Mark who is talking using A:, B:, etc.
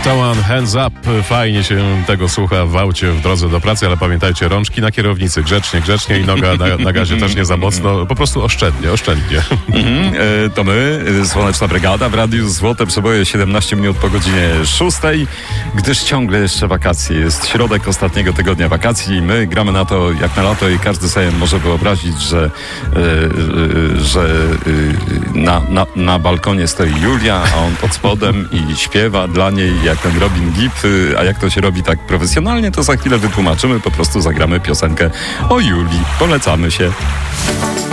A: Tauan, Hands Up. Fajnie się tego słucha w aucie w drodze do pracy, ale pamiętajcie, rączki na kierownicy, grzecznie i noga na gazie też nie za mocno, po prostu oszczędnie.
B: To my, Słoneczna Brygada w Radiu Złote Przeboje, 17 minut po godzinie 6, gdyż ciągle jeszcze wakacje. Jest środek ostatniego tygodnia wakacji i my gramy na to jak na lato i każdy sobie może wyobrazić, że na balkonie stoi Julia, a on pod spodem i śpiewa dla niej jak ten Robin Gibb, a jak to się robi tak profesjonalnie, to za chwilę wytłumaczymy, po prostu zagramy piosenkę o Julii. Polecamy się.